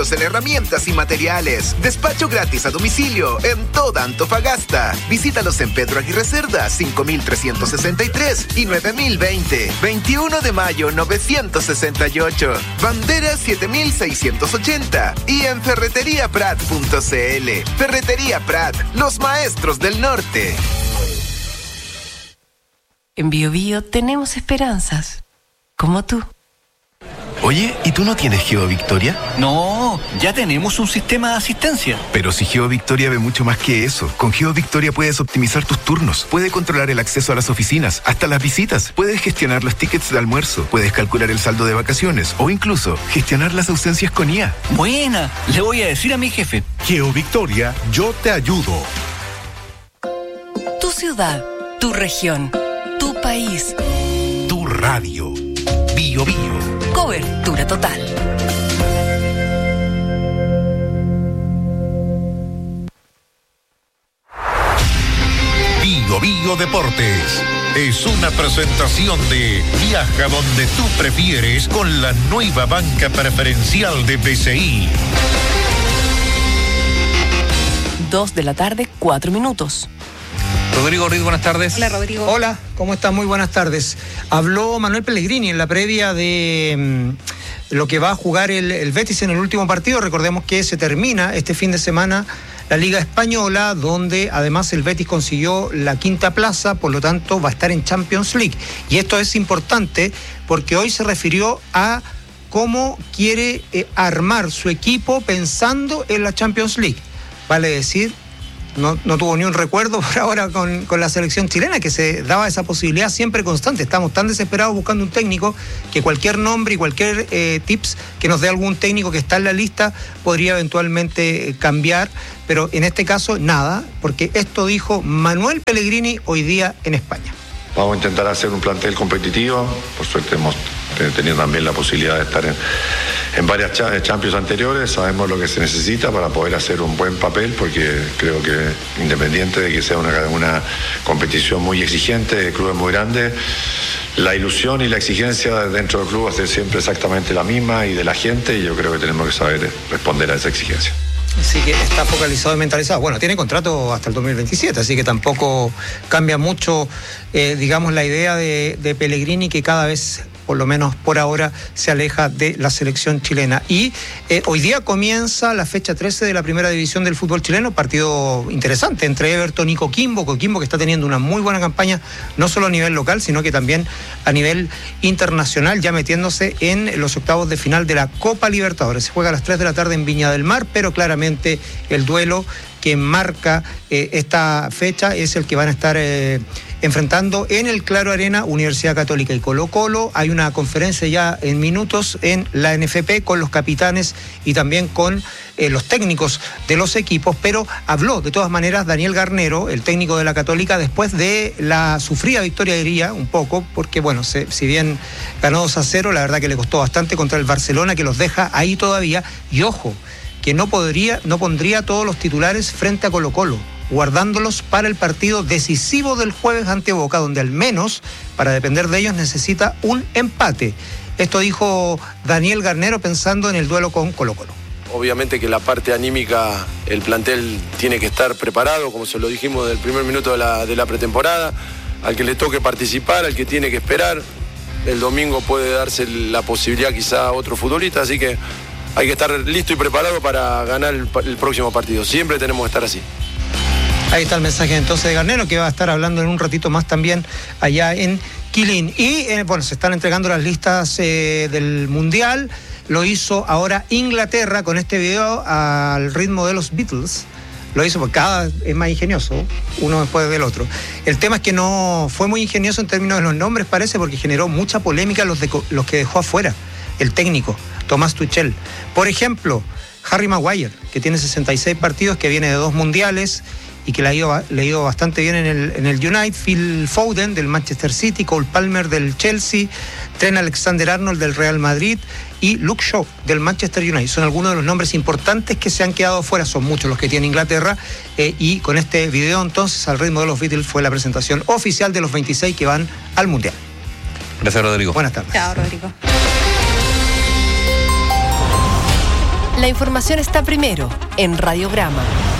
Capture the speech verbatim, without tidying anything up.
en herramientas y materiales. Despacho gratis a domicilio en toda Antofagasta. Visítalos en Pedro Aguirre Cerda, cinco mil trescientos sesenta y tres y nueve mil veinte. veintiuno de mayo novecientos sesenta y ocho. Bandera siete mil seiscientos ochenta. Y en ferretería prat punto c l. Ferretería Prat, los maestros del norte. En Bio Bio tenemos esperanzas, como tú. Oye, ¿y tú no tienes GeoVictoria? No, ya tenemos un sistema de asistencia. Pero si GeoVictoria ve mucho más que eso. Con GeoVictoria puedes optimizar tus turnos, puedes controlar el acceso a las oficinas, hasta las visitas, puedes gestionar los tickets de almuerzo, puedes calcular el saldo de vacaciones o incluso gestionar las ausencias con I A. Buena, le voy a decir a mi jefe. GeoVictoria, yo te ayudo. Tu ciudad, tu región, tu país, tu radio. Bio Bio. Cobertura total. Bio Bio Deportes es una presentación de Viaja donde tú prefieres con la nueva banca preferencial de B C I. Dos de la tarde, cuatro minutos. Rodrigo Ruiz, buenas tardes. Hola, Rodrigo. Hola, ¿cómo estás? Muy buenas tardes. Habló Manuel Pellegrini en la previa de mmm, lo que va a jugar el, el Betis en el último partido. Recordemos que se termina este fin de semana la Liga Española, donde además el Betis consiguió la quinta plaza, por lo tanto va a estar en Champions League. Y esto es importante porque hoy se refirió a cómo quiere eh, armar su equipo pensando en la Champions League. Vale decir, No, no tuvo ni un recuerdo por ahora con, con la selección chilena, que se daba esa posibilidad siempre constante. Estamos tan desesperados buscando un técnico que cualquier nombre y cualquier eh, tips que nos dé algún técnico que está en la lista podría eventualmente cambiar, pero en este caso nada, porque esto dijo Manuel Pellegrini hoy día en España. Vamos a intentar hacer un plantel competitivo. Por suerte hemos tenido también la posibilidad de estar en, en varias Champions anteriores. Sabemos lo que se necesita para poder hacer un buen papel, porque creo que independiente de que sea una, una competición muy exigente, de clubes muy grandes, la ilusión y la exigencia dentro del club va a ser siempre exactamente la misma, y de la gente, y yo creo que tenemos que saber responder a esa exigencia. Así que está focalizado y mentalizado. Bueno, tiene contrato hasta el dos mil veintisiete, así que tampoco cambia mucho, eh, digamos, la idea de, de Pellegrini, que cada vez, por lo menos por ahora, se aleja de la selección chilena. Y eh, hoy día comienza la fecha trece de la primera división del fútbol chileno, partido interesante entre Everton y Coquimbo. Coquimbo que está teniendo una muy buena campaña, no solo a nivel local, sino que también a nivel internacional, ya metiéndose en los octavos de final de la Copa Libertadores. Se juega a las tres de la tarde en Viña del Mar, pero claramente el duelo que marca eh, esta fecha es el que van a estar eh, enfrentando en el Claro Arena Universidad Católica y Colo Colo. Hay una conferencia ya en minutos en la N F P con los capitanes y también con eh, los técnicos de los equipos, pero habló de todas maneras Daniel Garnero, el técnico de la Católica, después de la sufrida victoria, diría, un poco, porque bueno, se, si bien ganó dos a cero, la verdad que le costó bastante contra el Barcelona, que los deja ahí todavía, y ojo, que no podría, no pondría todos los titulares frente a Colo Colo, guardándolos para el partido decisivo del jueves ante Boca, donde al menos, para depender de ellos, necesita un empate. Esto dijo Daniel Garnero pensando en el duelo con Colo Colo. Obviamente que la parte anímica, el plantel tiene que estar preparado, como se lo dijimos del primer minuto de la, de la pretemporada, al que le toque participar, al que tiene que esperar. El domingo puede darse la posibilidad quizá a otro futbolista, así que hay que estar listo y preparado para ganar el, el próximo partido. Siempre tenemos que estar así. Ahí está el mensaje entonces de Garnero, que va a estar hablando en un ratito más también allá en Quilín. Y eh, bueno, se están entregando las listas eh, del Mundial. Lo hizo ahora Inglaterra con este video al ritmo de los Beatles. Lo hizo porque cada es más ingenioso, uno después del otro. El tema es que no fue muy ingenioso en términos de los nombres, parece, porque generó mucha polémica los, de, los que dejó afuera el técnico Thomas Tuchel. Por ejemplo, Harry Maguire, que tiene sesenta y seis partidos, que viene de dos mundiales y que le ha ido, le ha ido bastante bien en el, en el United. Phil Foden del Manchester City, Cole Palmer del Chelsea, Trent Alexander-Arnold del Real Madrid y Luke Shaw del Manchester United. Son algunos de los nombres importantes que se han quedado fuera, son muchos los que tiene Inglaterra, eh, y con este video entonces, al ritmo de los Beatles, fue la presentación oficial de los veintiséis que van al Mundial. Gracias, Rodrigo. Buenas tardes. Chao, Rodrigo. La información está primero en Radiograma.